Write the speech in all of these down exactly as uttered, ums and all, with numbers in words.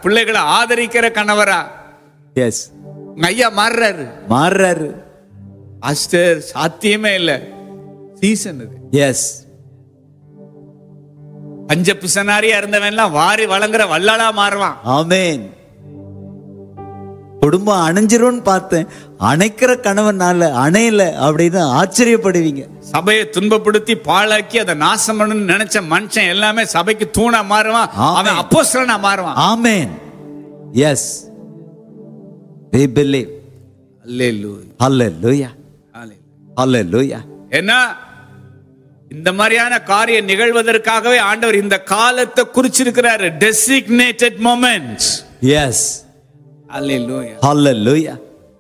பிள்ளைகளை ஆதரிக்கிற கணவரா? எஸ். உங்க ஐயா மாறுறாரு மாறுறாரு. பாஸ்டர் சாத்தியமே இல்ல. சீசன் இது. எஸ். பஞ்ச பிசனாரியா இருந்தவன்லாம் வாரி வழங்குற வல்லாளா மாறுவான். ஆமென். குடும்பம் அணைஞ்சிரும் பார்த்தேன், அணைக்கிற கணவனால அணையல அப்படின்னு ஆச்சரியப்படுவீங்க. சபையை துன்பப்படுத்தி பாழாக்கி அதை நாசம் பண்ணணும்னு நினைச்ச மனுஷன் எல்லாமே சபைக்கு தூணா மாறுவான். அவன் அப்போஸ்தலனா மாறுவான். ஆமென். எஸ். we believe. அல்லேலூயா. ஹல்லேலூயா. ஹல்லேலூயா. ஏன்னா இந்த மாதிரியான காரியம் நிகழ்வதற்காகவே ஆண்டவர் இந்த காலத்தை குறிச்சிருக்கிறாரு. designated moments. எஸ். அல்லேலூயா. ஹல்லேலூயா.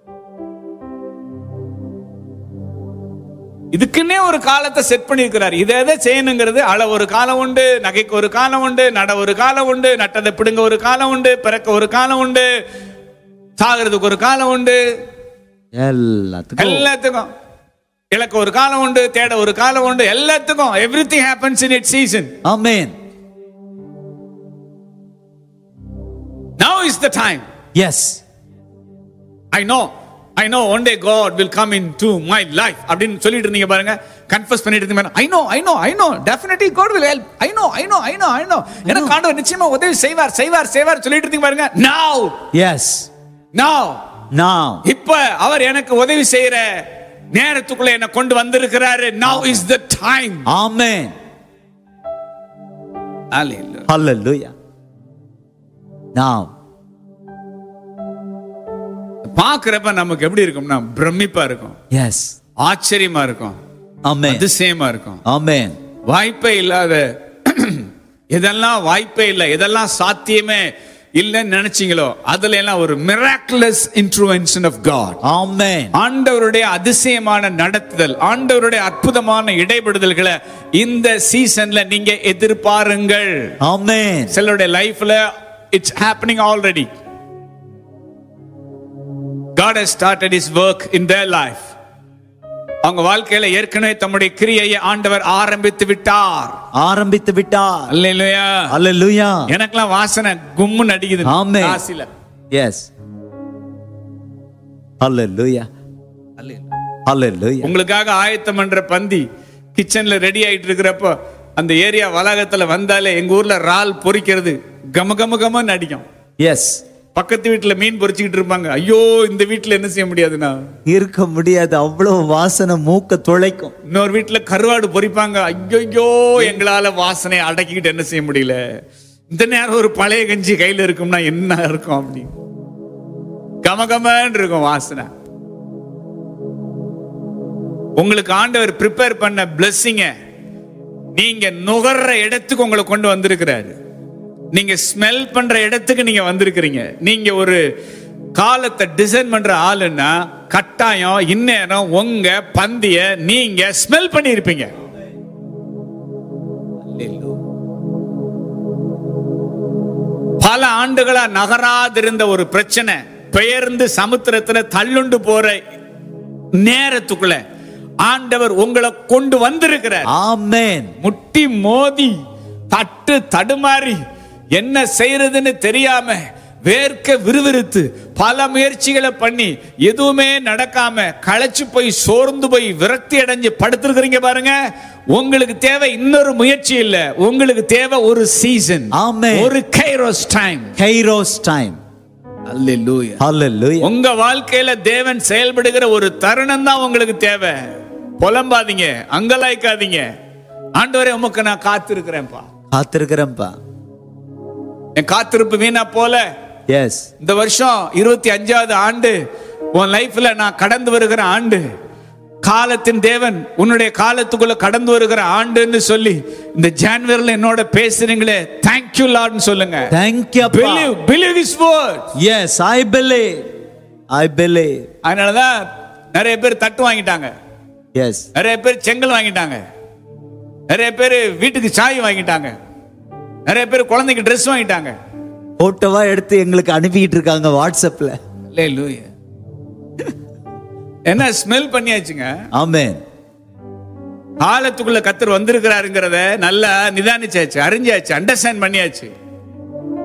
இதுக்குன்னே ஒரு காலத்தை செட் பண்ணியிருக்கிறார். இதை எதை செய்யணுங்கிறது அள ஒரு காலம் உண்டு, நகைக்கு ஒரு காலம் உண்டு, நட ஒரு காலம் உண்டு, நட்டதை பிடுங்க ஒரு காலம் உண்டு, பிறக்க ஒரு காலம் உண்டு, சாகிறதுக்கு ஒரு காலம் உண்டு, எல்லாத்துக்கும் எல்லாத்துக்கும் இலக்க ஒரு காலம் உண்டு, தேட ஒரு காலம் உண்டு, எல்லாத்துக்கும் everything happens in its season. Amen. Now is the time. S. I know I know one day God will come into my life அப்படினு சொல்லிட்டு இருந்தீங்க பாருங்க. கன்ஃபஸ் பண்ணிட்டு இருந்தீங்க. I know I know I know definitely God will help. I know I know I know I know எனக்கு ஆண்டவர் நிச்சயமா உதவி செய்வார் செய்வார் செய்வார் சொல்லிட்டு இருந்தீங்க பாருங்க. Now. எஸ். Now. Now. இப்ப அவர் எனக்கு உதவி செய்யற நேரத்துக்குள்ள என்ன கொண்டு வந்திருக்கிறாரு. Now is the time. Amen. Hallelujah. Hallelujah. Now. பாக்குறப்ப நமக்கு எப்படி இருக்கும்னா பிரமிப்பா இருக்கும். எஸ். ஆச்சரியமா இருக்கும். ஆமென். அதிசயமா இருக்கும். ஆமென். வாய்ப்பே இல்லாத இதெல்லாம் வாய்ப்பே இல்லை, இதெல்லாம் சாத்தியமே இல்லைன்னு நினைச்சீங்களோ அதுல எல்லாம் ஒரு miraculous intervention of God. ஆமென். ஆண்டவருடைய அதிசயமான நடத்துதல், ஆண்டவருடைய அற்புதமான இடைபடுதல்களை இந்த சீசன்ல நீங்க எதிர்பாருங்கள். ஆமென். சிலருடைய லைஃப்ல it's happening already. God has started his work in their life. அவங்க வாழ்க்கையில ஏற்கனவே தம்முடைய கிரியையை ஆண்டவர் ஆரம்பித்து விட்டார். ஆரம்பித்து விட்டார். அல்லேலூயா. அல்லேலூயா. எனக்கெல்லாம் வாசனை கும்முன்னு அடிக்குது. ஆமென். காசில. எஸ். அல்லேலூயா. அல்லேலூயா. உங்களுக்காக ஆயத்தம் பண்ற பந்தி கிச்சன்ல ரெடி ஆயிட்டு இருக்கிறப்போ அந்த ஏரியா வளாகத்துல வந்தாலே எங்க ஊர்ல இறால் பொரிக்கிறது கம கம கமன்னு அடிக்கும். எஸ். பக்கத்து வீட்டுல மீன் பொரிச்சுக்கிட்டு இருப்பாங்க. ஐயோ இந்த வீட்டுல என்ன செய்ய முடியாதுன்னா இருக்க முடியாது, அவ்வளவு வாசனை மூக்க துளைக்கும். இன்னொரு வீட்டுல கருவாடு பொரிப்பாங்க. ஐயோ எங்களால வாசனை அடக்கிக்கிட்டு என்ன செய்ய முடியல. இந்த நேரம் ஒரு பழைய கஞ்சி கையில இருக்கும்னா என்ன இருக்கும் அப்படி கமகமன்னு இருக்கும் வாசனை. உங்களுக்கு ஆண்டவர் ப்ரிப்பேர் பண்ண பிளெஸிங்க நீங்க நுகர்ற இடத்துக்கு உங்களை கொண்டு வந்திருக்கிறாரு. நீங்க ஸ்மெல் பண்ற இடத்துக்கு நீங்க வந்திருக்கிறீங்க. நீங்க ஒரு காலத்தை டிசைன் பண்ற ஆளுன்னா கட்டாயம் இந்நேரம் உங்க பந்திய நீங்க ஸ்மெல் பண்ணி இருப்பீங்க. பல ஆண்டுகளா நகராதிருந்த ஒரு பிரச்சனை பெயர்ந்து சமுத்திரத்துல தள்ளுண்டு போற நேரத்துக்குள்ள ஆண்டவர் உங்களை கொண்டு வந்திருக்கிறார். ஆமென். முட்டி மோதி தட்டு தடுமாறி என்ன செய்யறதுன்னு தெரியாம வேர்க்க விறுவிறுத்து பல முயற்சிகளை பண்ணி எதுவுமே நடக்காம களைச்சு போய் சோர்ந்து போய் விரக்தி அடைஞ்சு படுத்திருக்கிறீங்க பாருங்க. உங்களுக்கு தேவை இன்னொரு முயற்சி இல்ல, உங்களுக்கு தேவை ஒரு சீசன். ஆமென். ஒரு கைரோஸ் டைம். Kairos time. அல்லேலூயா. அல்லேலூயா. உங்க வாழ்க்கையில தேவன் செயல்படுகிற ஒரு தருணம் தான் உங்களுக்கு தேவை. புலம்பாதீங்க, அங்கலாய்க்காதீங்க. ஆண்டவரே உமக்கு நான் காத்திருக்கிறேன்ப்பா. காத்திருக்கிறேன்ப்பா. என் காத்திருப்பு வீணா போல. எஸ். இந்த வருஷம் இருபத்தி அஞ்சாவது ஆண்டு உன் லைஃப்ல நான் கடந்து வருகிற ஆண்டு. காலத்தின் தேவன் உன்னுடைய காலத்துக்குள்ள கடந்து வருகிற ஆண்டுன்னு சொல்லி இந்த ஜனவரில என்னோட பேசுறீங்களே, thank you Lord னு சொல்லுங்க. Thank you. Believe, believe his word. Yes, I believe. I believe. அதனால தான் நிறைய பேர் தட்டு வாங்கிட்டாங்க. எஸ். நிறைய பேர் செங்கல் வாங்கிட்டாங்க. நிறைய பேர் வீட்டுக்கு சாய் வாங்கிட்டாங்க. நிறைய பேர் குழந்தைக்கு ட்ரெஸ் வாங்கிட்டாங்க. போட்டோவா எடுத்து எங்களுக்கு அனுப்பிட்டு இருக்காங்க வாட்ஸ்அப்ல. அல்லேலூயா. என்ன ஸ்மெல் பண்ணியாச்சுங்க. ஆமென். காலத்துக்குள்ள கர்த்தர் வந்திருக்கிறாருங்கிறத நல்லா நிதானிச்சாச்சு, அறிஞ்சாச்சு, அண்டர்ஸ்டாண்ட் பண்ணியாச்சு.